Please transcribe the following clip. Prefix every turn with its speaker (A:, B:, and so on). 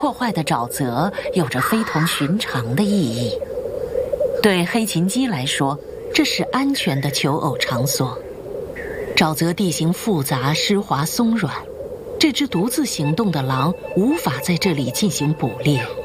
A: 破坏的沼泽有着非同寻常的意义。对黑琴鸡来说，这是安全的求偶场所。沼泽地形复杂、湿滑松软，这只独自行动的狼无法在这里进行捕猎。